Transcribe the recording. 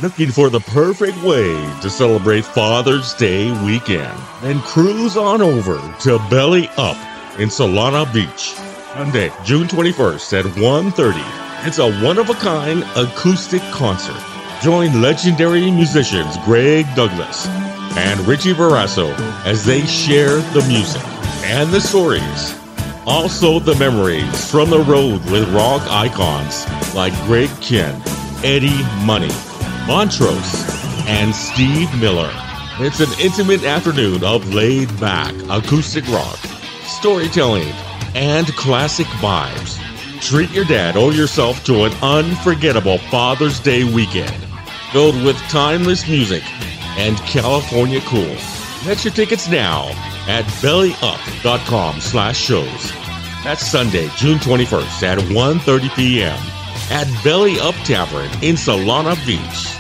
Looking for the perfect way to celebrate Father's Day weekend? Then cruise on over to Belly Up in Solana Beach. Monday, June 21st at 1:30. It's a one-of-a-kind acoustic concert. Join legendary musicians Greg Douglas and Richie Barrasso as they share the music and the stories. Also the memories from the road with rock icons like Greg Kihn, Eddie Money, Montrose, and Steve Miller. It's an intimate afternoon of laid-back acoustic rock, storytelling, and classic vibes. Treat your dad or yourself to an unforgettable Father's Day weekend filled with timeless music and California cool. Get your tickets now at bellyup.com/shows. That's Sunday, June 21st at 1:30 p.m. at Belly Up Tavern in Solana Beach.